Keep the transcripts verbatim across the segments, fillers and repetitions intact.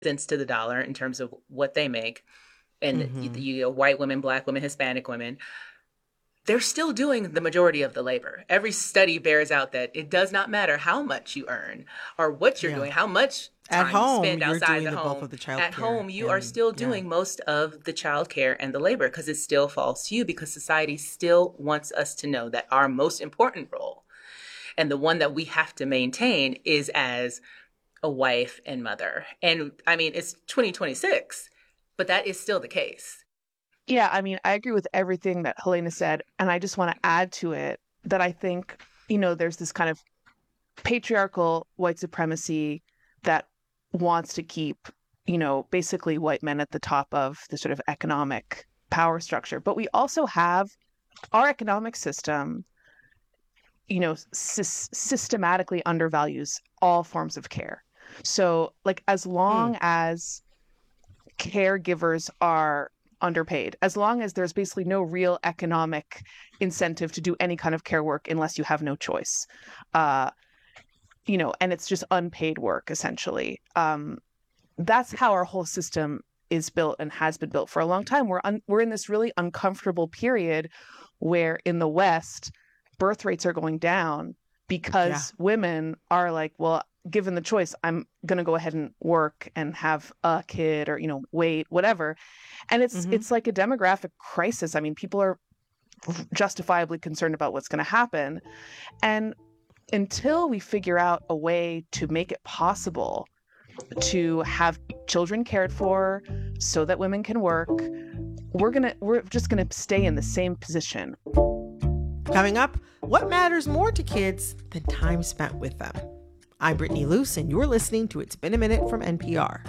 cents to the dollar in terms of what they make, and Mm-hmm. you, you know, white women, black women, Hispanic women, they're still doing the majority of the labor. Every study bears out that it does not matter how much you earn or what you're Yeah. doing, how much At time you home, spend you're outside doing the the bulk home. of the child At care. home, you are And still yeah. doing most of the child care and the labor because it still falls to you, because society still wants us to know that our most important role, and the one that we have to maintain, is as a wife and mother. And I mean, it's twenty twenty-six, but that is still the case. Yeah, I mean, I agree with everything that Helena said. And I just want to add to it that I think, you know, there's this kind of patriarchal white supremacy that wants to keep, you know, basically white men at the top of the sort of economic power structure. But we also have our economic system, you know, sy- systematically undervalues all forms of care. So, like, as Hmm. long as caregivers are underpaid, as long as there's basically no real economic incentive to do any kind of care work unless you have no choice, uh, you know, and it's just unpaid work essentially. Um, that's how our whole system is built and has been built for a long time. We're un- we're in this really uncomfortable period where in the West, birth rates are going down Yeah. because women are like, well, given the choice, I'm going to go ahead and work and have a kid or, you know, wait, whatever. And it's Mm-hmm. it's like a demographic crisis. I mean, people are justifiably concerned about what's going to happen. And until we figure out a way to make it possible to have children cared for so that women can work, we're going to we're just going to stay in the same position. Coming up, what matters more to kids than time spent with them? I'm Brittany Luce, and you're listening to It's Been a Minute from N P R.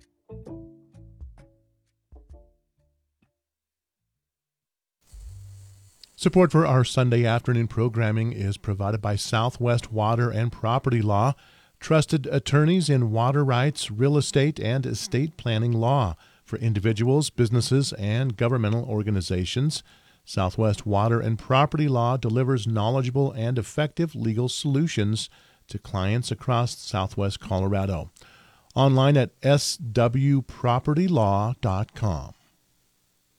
Support for our Sunday afternoon programming is provided by Southwest Water and Property Law, trusted attorneys in water rights, real estate, and estate planning law for individuals, businesses, and governmental organizations. Southwest Water and Property Law delivers knowledgeable and effective legal solutions to clients across Southwest Colorado. Online at s w property law dot com.